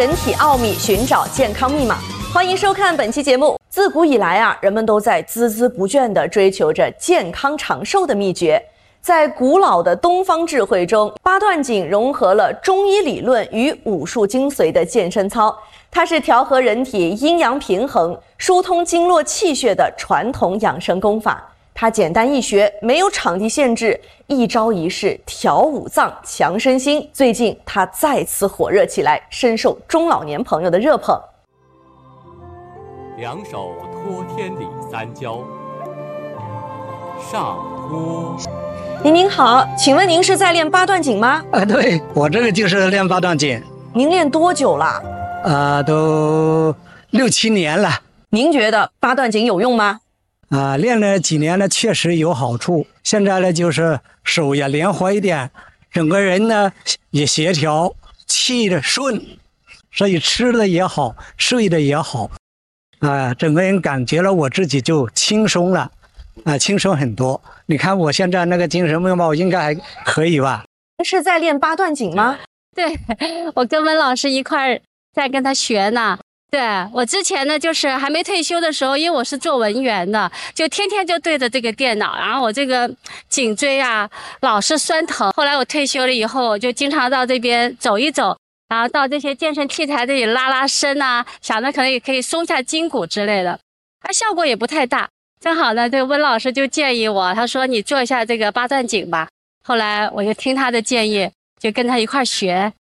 人体奥秘，寻找健康密码。欢迎收看本期节目。自古以来啊，人们都在孜孜不倦地追求着健康长寿的秘诀。在古老的东方智慧中，八段锦融合了中医理论与武术精髓的健身操，它是调和人体阴阳平衡、疏通经络气血的传统养生功法。它简单易学，没有场地限制，一招一式调五脏、强身心。最近它再次火热起来，深受中老年朋友的热捧。 两手托天理三焦，上托。 您好，请问您是在练八段锦吗？ 对，我这个就是练八段锦。 您练多久了？ 都6、7年了。 您觉得八段锦有用吗？ 练了几年呢，确实有好处。现在呢，就是手也灵活一点，整个人呢也协调，气的顺，所以吃的也好，睡的也好，整个人感觉了我自己就轻松了，轻松很多。你看我现在那个精神面貌应该还可以吧？ 是在练八段锦吗？ 对，我跟温老师一块儿在跟他学呢。对，我之前呢，就是还没退休的时候，因为我是做文员的，就天天就对着这个电脑，然后我这个颈椎啊老是酸疼。后来我退休了以后，我就经常到这边走一走，然后到这些健身器材这里拉拉伸啊，想着可能也可以松下筋骨之类的，效果也不太大。正好呢，这个温老师就建议我，他说你做一下这个八段锦吧。后来我就听他的建议，就跟他一块学。